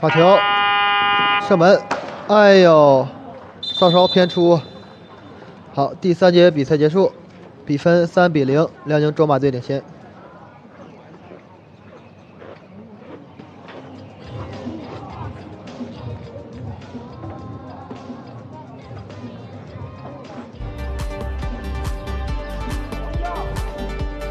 好球，射门，哎呦，稍偏出。好，第3节比赛结束，比分3比0，辽宁卓玛队领先。